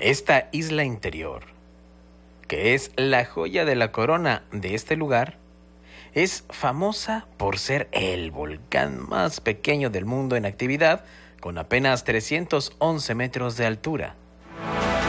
Esta isla interior, que es la joya de la corona de este lugar, es famosa por ser el volcán más pequeño del mundo en actividad, con apenas 311 metros de altura.